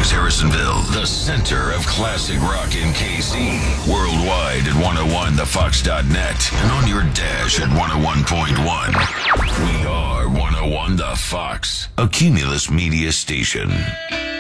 Springs, Harrisonville, the center of classic rock in KC. Worldwide at 101thefox.net and on your dash at 101.1. We are 101 The Fox, a Cumulus Media station.